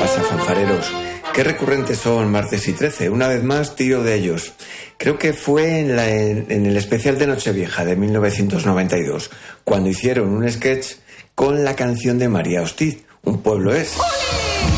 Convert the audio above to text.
pasa, fanfareros? Qué recurrentes son martes y 13. Una vez más, tiro de ellos. Creo que fue en el especial de Nochevieja de 1992, cuando hicieron un sketch con la canción de María Hostiz, Un pueblo es. ¡Olé!